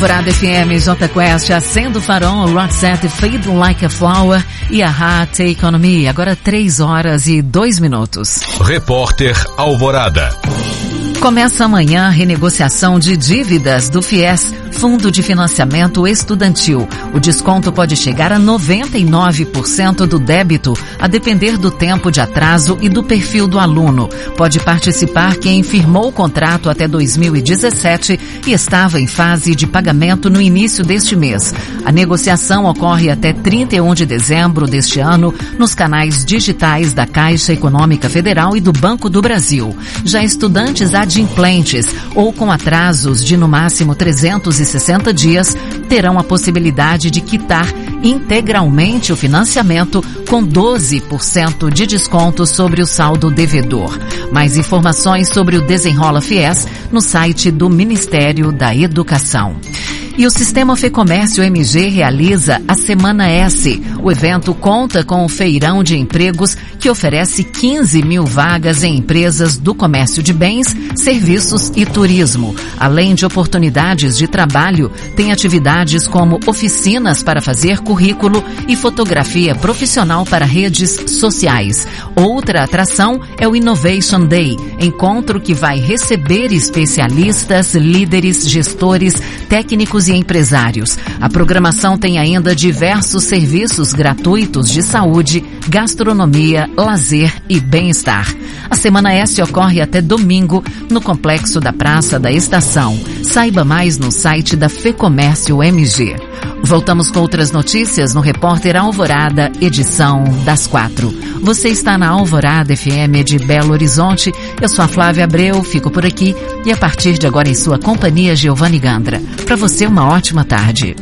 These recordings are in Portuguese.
Alvorada FM, J Quest, Acendo o Farol, Roxette, Fade Like a Flower e a Take Economy. Agora 3h02. Repórter Alvorada. Começa amanhã a renegociação de dívidas do FIES, Fundo de Financiamento Estudantil. O desconto pode chegar a 99% do débito, a depender do tempo de atraso e do perfil do aluno. Pode participar quem firmou o contrato até 2017 e estava em fase de pagamento no início deste mês. A negociação ocorre até 31 de dezembro deste ano nos canais digitais da Caixa Econômica Federal e do Banco do Brasil. Já estudantes adimplentes ou com atrasos de no máximo 360 dias terão a possibilidade de quitar integralmente o financiamento com 12% de desconto sobre o saldo devedor. Mais informações sobre o Desenrola FIES no site do Ministério da Educação. E o Sistema Fecomércio MG realiza a Semana S. O evento conta com o feirão de empregos que oferece 15 mil vagas em empresas do comércio de bens, serviços e turismo. Além de oportunidades de trabalho, tem atividades como oficinas para fazer currículo e fotografia profissional para redes sociais. Outra atração é o Innovation Day, encontro que vai receber especialistas, líderes, gestores, técnicos e empresários. A programação tem ainda diversos serviços gratuitos de saúde, gastronomia, lazer e bem-estar. A Semana S ocorre até domingo no complexo da Praça da Estação. Saiba mais no site da Fecomércio MG. Voltamos com outras notícias no Repórter Alvorada, edição das 4. Você está na Alvorada FM de Belo Horizonte. Eu sou a Flávia Abreu, fico por aqui e a partir de agora em sua companhia, Giovanni Gandra. Para você, uma ótima tarde.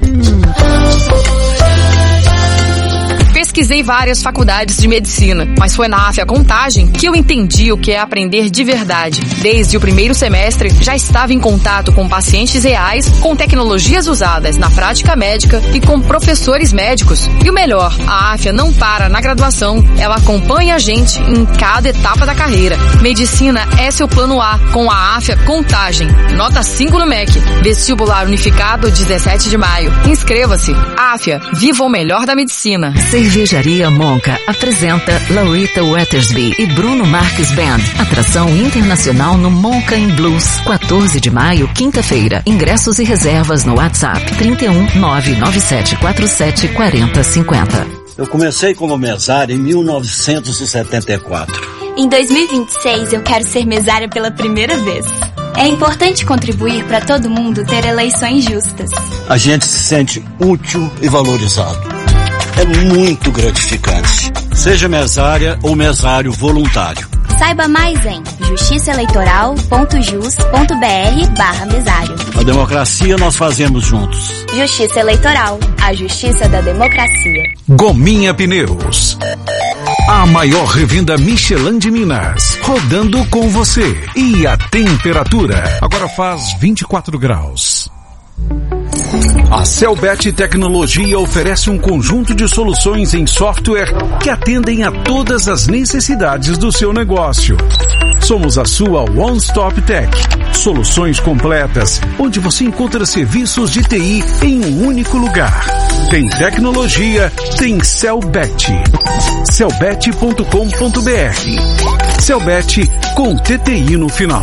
Pesquisei várias faculdades de medicina, mas foi na AFIA Contagem que eu entendi o que é aprender de verdade. Desde o primeiro semestre, já estava em contato com pacientes reais, com tecnologias usadas na prática médica e com professores médicos. E o melhor, a AFIA não para na graduação, ela acompanha a gente em cada etapa da carreira. Medicina é seu plano A, com a AFIA Contagem. Nota 5 no MEC. Vestibular unificado, 17 de maio. Inscreva-se. AFIA, viva o melhor da medicina. Cervejaria Monca apresenta Laurita Wethersby e Bruno Marques Band. Atração internacional no Monca in Blues. 14 de maio, quinta-feira. Ingressos e reservas no WhatsApp 31 997 47 40 50. Eu comecei como mesário em 1974. Em 2026 eu quero ser mesária pela primeira vez. É importante contribuir para todo mundo ter eleições justas. A gente se sente útil e valorizado. É muito gratificante. Seja mesária ou mesário voluntário. Saiba mais em justiçaeleitoral.jus.br/mesário. A democracia nós fazemos juntos. Justiça Eleitoral, a justiça da democracia. Gominha Pneus. A maior revenda Michelin de Minas. Rodando com você. E a temperatura agora faz 24 graus. A Celbet Tecnologia oferece um conjunto de soluções em software que atendem a todas as necessidades do seu negócio. Somos a sua One Stop Tech. Soluções completas, onde você encontra serviços de TI em um único lugar. Tem tecnologia, tem Celbet. Celbet.com.br. Celbet com TTI no final.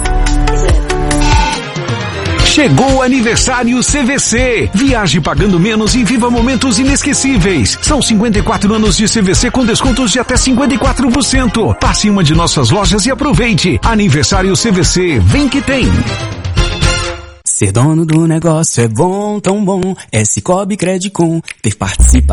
Chegou o aniversário CVC. Viaje pagando menos e viva momentos inesquecíveis. São 54 anos de CVC com descontos de até 54%. Passe em uma de nossas lojas e aproveite. Aniversário CVC, vem que tem. Ser dono do negócio é bom, tão bom. É Cicobi Credicom. Ter participação